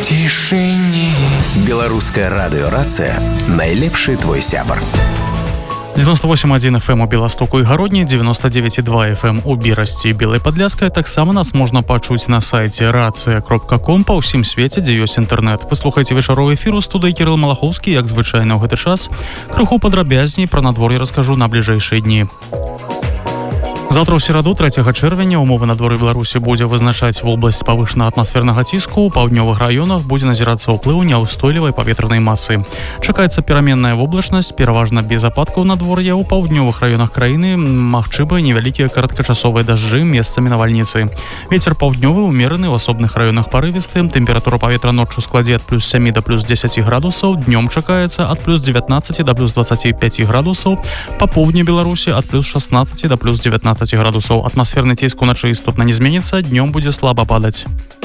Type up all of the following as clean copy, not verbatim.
цішыні. Беларуская радыёрацыя найлепшы твой сябар. 98,1 FM у Беластоку і Гародні, 99,2 FM у Берасці і Белай Падляскай. Таксама нас можна пачуць на сайце racja.com па ўсім свеце, дзе ёсць інтэрнэт. Вы слухаеце вечаровы эфір у студыі Кірыл Малахоўскі, як звычайна ў гэты час. Крыху падрабязней пра надвор'е раскажу на бліжэйшыя дні. Завтра ў сераду, 3 чэрвеня, умовы надвор'я Беларусі будзе вызначаць вобласць павышанага атмасфернага ціску. У паўднёвых раёнах будзе назірацца ўплыў няўстойлівай паветранай масы. Чакаецца пераменная воблачнасць, пераважна без ападкаў надвор'я. У паўднёвых раёнах краіны магчымы невялікія кароткачасовыя дажджы, месцамі навальніцы. Вецер паўднёвы ўмераны, у асобных раёнах парывісты. Тэмпература паветра ноччу складзе ад плюс 7 да плюс 10 градусаў. Днём чакаецца ад плюс 19 да плюс 25 градусаў. Па поўдні Беларусі ад плюс 16 да плюс 19 градусаў. Атмасферны ціск уначы істотна не зменіцца, днём будзе слаба падаць.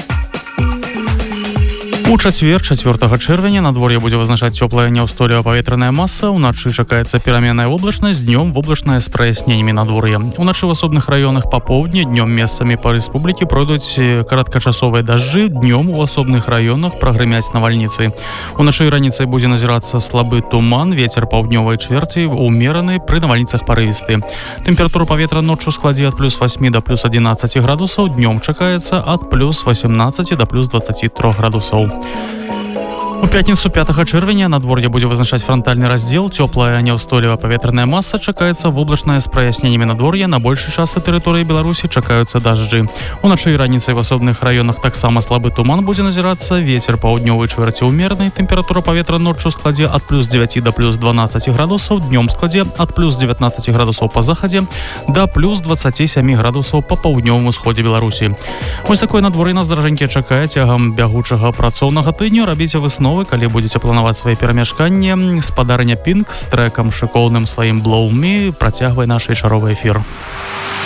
У чацвер, 4 чэрвеня, надвор'е будзе вызначаць цёплая няўстойлівая паветраная маса. Уначы чакаецца пераменная воблачнасць, днём воблачная з праясненнямі надвор'я. Уначы ў асобных раёнах па поўдні, днём месцамі па рэспублікі пройдуць кароткачасовыя дажджы, днём у асобных раёнах прагрымяць навальніцы. Уначы і раніцай будзе назірацца слабы туман, вецер паўднёвай чвэрці умераны, пры навальніцах парывісты. Тэмпература паветра ноччу складзе ад плюс 8 да плюс 11 градусаў, днём чакаецца ад плюс 18 да плюс 23 градусаў. У пятніцу 5 чэрвеня надвор'е будзе вызначаць франтальны раздзел. Цёплая няўстойлівая паветраная маса, чакаецца воблачная з праясненнямі надвор'я. На большай частцы тэрыторыі Беларусі чакаюцца дажджы. Уначы і раніцай в асобных раёнах таксама слабы туман будзе назірацца. Вецер паўднёвай чвэрці ўмераны. Тэмпература паветра ноччу складзе ад плюс 9 да плюс 12 градусаў. Днём складзе ад плюс 19 градусаў па захадзе да плюс 27 градусаў па паўднёвым усходзе Беларусі. Вось такое надвор'е нас, даражэнькія, чакае цягам бягучага працоўнага тыдню. Рабіце высновы, калі будзеце планаваць свае перамяшканні. Спадарня Пінк з трэкам шыкоўным сваім Blow Me працягвае наш вечаровы эфір.